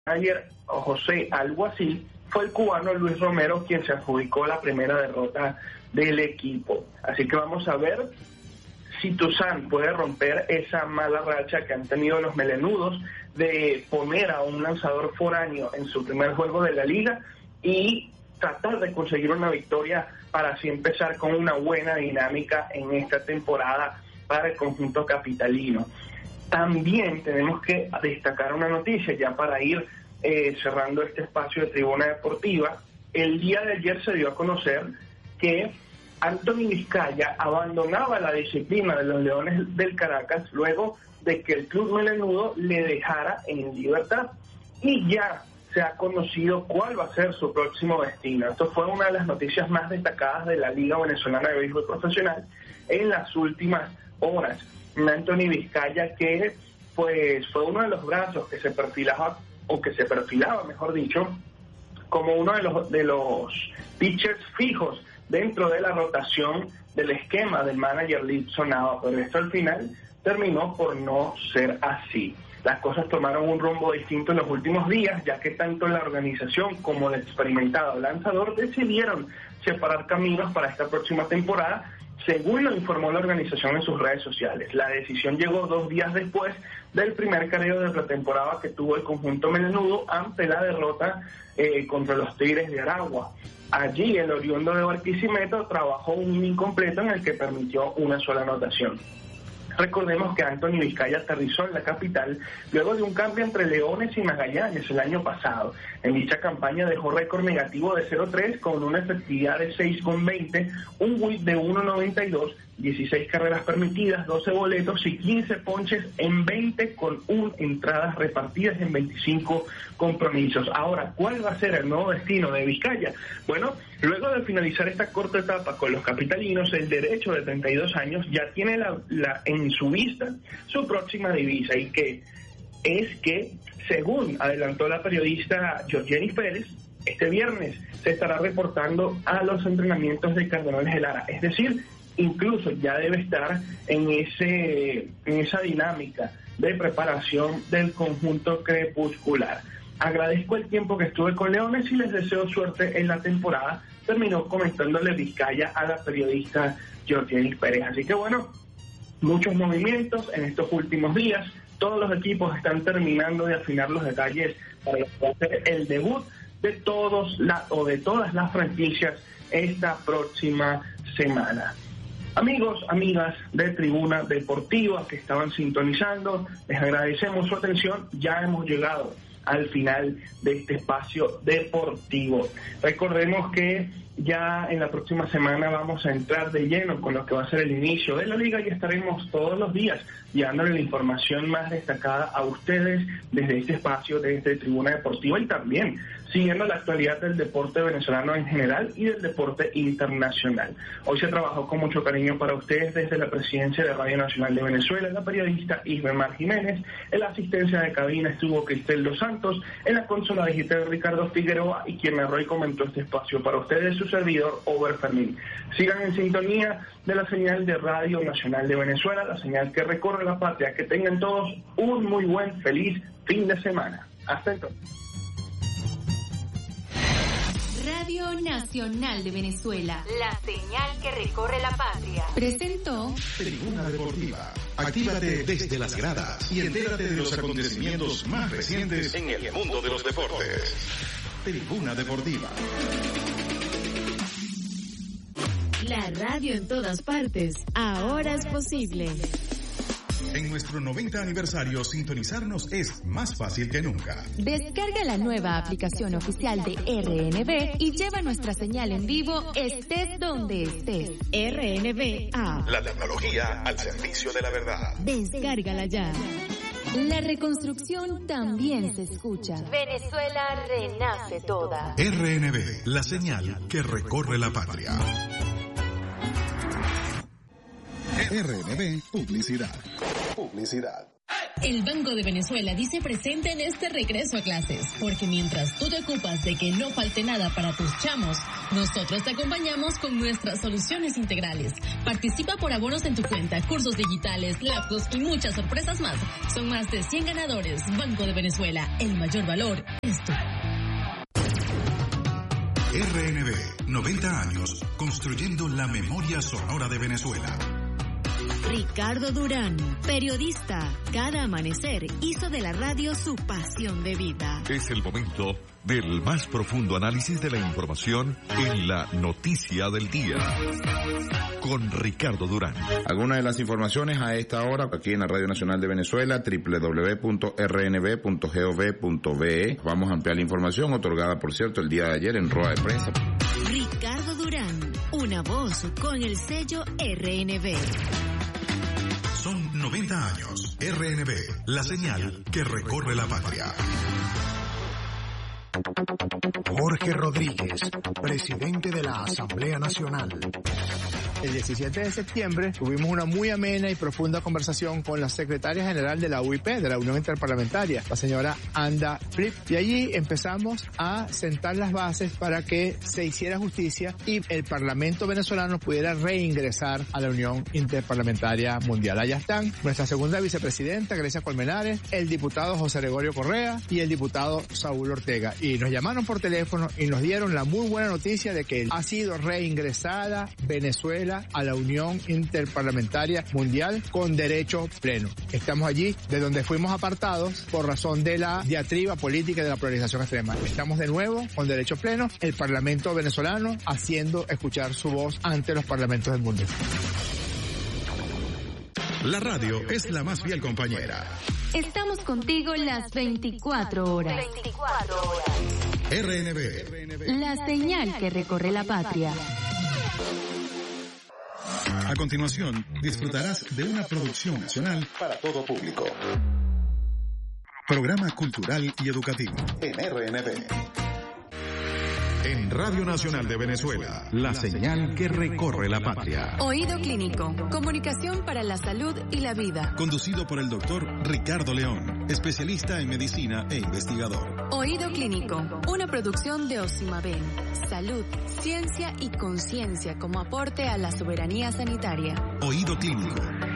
manager José Alguacil, fue el cubano Luis Romero quien se adjudicó la primera derrota del equipo. Así que vamos a ver si Tuzán puede romper esa mala racha que han tenido los melenudos de poner a un lanzador foráneo en su primer juego de la liga y tratar de conseguir una victoria para así empezar con una buena dinámica en esta temporada para el conjunto capitalino. También tenemos que destacar una noticia ya para ir cerrando este espacio de Tribuna Deportiva. El día de ayer se dio a conocer que Anthony Vizcaya abandonaba la disciplina de los Leones del Caracas luego de que el club melenudo le dejara en libertad, y ya se ha conocido cuál va a ser su próximo destino. Esto fue una de las noticias más destacadas de la Liga Venezolana de Béisbol Profesional en las últimas horas. Anthony Vizcaya, que pues fue uno de los brazos que se perfilaba, mejor dicho, como uno de los pitchers fijos dentro de la rotación del esquema del manager Lidson Nava, pero esto al final terminó por no ser así. Las cosas tomaron un rumbo distinto en los últimos días, ya que tanto la organización como el experimentado lanzador decidieron separar caminos para esta próxima temporada, según lo informó la organización en sus redes sociales. La decisión llegó 2 días después del primer careo de pretemporada que tuvo el conjunto melenudo ante la derrota contra los Tigres de Aragua. Allí el oriundo de Barquisimeto trabajó un inning completo en el que permitió una sola anotación. Recordemos que Anthony Vizcaya aterrizó en la capital luego de un cambio entre Leones y Magallanes el año pasado. En dicha campaña dejó récord negativo de 0-3 con una efectividad de 6,20, un whip de 1,92, 16 carreras permitidas, 12 boletos y 15 ponches en 20 con entradas repartidas en 25 compromisos. Ahora, ¿cuál va a ser el nuevo destino de Vizcaya? Bueno, luego de finalizar esta corta etapa con los capitalinos, el derecho de 32 años ya tiene en su vista su próxima divisa, y que es que, según adelantó la periodista Georgeny Pérez, este viernes se estará reportando a los entrenamientos de Cardenales de Lara, es decir, incluso ya debe estar en esa dinámica de preparación del conjunto crepuscular. Agradezco el tiempo que estuve con Leones y les deseo suerte en la temporada, terminó comentándole Vizcaya a la periodista Georgeny Pérez. Así que bueno, muchos movimientos en estos últimos días, todos los equipos están terminando de afinar los detalles para hacer el debut de todas las franquicias esta próxima semana. Amigos, amigas de Tribuna Deportiva que estaban sintonizando, les agradecemos su atención. Ya hemos llegado al final de este espacio deportivo. Recordemos que ya en la próxima semana vamos a entrar de lleno con lo que va a ser el inicio de la liga y estaremos todos los días llevándole la información más destacada a ustedes desde este espacio, desde Tribuna Deportiva, y también siguiendo la actualidad del deporte venezolano en general y del deporte internacional. Hoy se trabajó con mucho cariño para ustedes desde la presidencia de Radio Nacional de Venezuela, la periodista Isbemar Jiménez, en la asistencia de cabina estuvo Cristel Dos Santos, en la consola digital Ricardo Figueroa, y quien narró y comentó este espacio para ustedes, su servidor Over Fermín. Sigan en sintonía de la señal de Radio Nacional de Venezuela, la señal que recorre la patria. Que tengan todos un muy buen, feliz fin de semana. Hasta entonces. Radio Nacional de Venezuela, la señal que recorre la patria. Presentó Tribuna Deportiva. Actívate desde las gradas y entérate de los acontecimientos más recientes en el mundo de los deportes. Tribuna Deportiva. La radio en todas partes, ahora es posible. En nuestro 90 aniversario, sintonizarnos es más fácil que nunca. Descarga la nueva aplicación oficial de RNB y lleva nuestra señal en vivo estés donde estés. RNB. La tecnología al servicio de la verdad. Descárgala ya. La reconstrucción también se escucha. Venezuela renace toda. RNB, la señal que recorre la patria. RNB Publicidad. El Banco de Venezuela dice presente en este regreso a clases, porque mientras tú te ocupas de que no falte nada para tus chamos, nosotros te acompañamos con nuestras soluciones integrales. Participa por abonos en tu cuenta, cursos digitales, laptops y muchas sorpresas más. Son más de 100 ganadores. Banco de Venezuela, el mayor valor es tú. RNB, 90 años, construyendo la memoria sonora de Venezuela. Ricardo Durán, periodista, cada amanecer hizo de la radio su pasión de vida. Es el momento del más profundo análisis de la información en la noticia del día. Con Ricardo Durán. Algunas de las informaciones a esta hora aquí en la Radio Nacional de Venezuela, www.rnb.gov.be. Vamos a ampliar la información otorgada, por cierto, el día de ayer en rueda de prensa. Ricardo Durán, una voz con el sello RNB. Son 90 años. RNB, la señal que recorre la patria. Jorge Rodríguez, presidente de la Asamblea Nacional. El 17 de septiembre tuvimos una muy amena y profunda conversación con la secretaria general de la UIP, de la Unión Interparlamentaria, la señora Anda Flip, y allí empezamos a sentar las bases para que se hiciera justicia y el Parlamento venezolano pudiera reingresar a la Unión Interparlamentaria Mundial. Allá están nuestra segunda vicepresidenta, Grecia Colmenares, el diputado José Gregorio Correa y el diputado Saúl Ortega. Y nos llamaron por teléfono y nos dieron la muy buena noticia de que ha sido reingresada Venezuela a la Unión Interparlamentaria Mundial con derecho pleno. Estamos allí de donde fuimos apartados por razón de la diatriba política y de la polarización extrema. Estamos de nuevo con derecho pleno, el Parlamento venezolano haciendo escuchar su voz ante los parlamentos del mundo. La radio es la más fiel compañera. Estamos contigo las 24 horas. RNB. La señal que recorre la patria. A continuación, disfrutarás de una producción nacional para todo público. Programa cultural y educativo en RNB. En Radio Nacional de Venezuela, la señal que recorre la patria. Oído Clínico, comunicación para la salud y la vida. Conducido por el doctor Ricardo León, especialista en medicina e investigador. Oído Clínico, una producción de Osimaben. Salud, ciencia y conciencia como aporte a la soberanía sanitaria. Oído Clínico,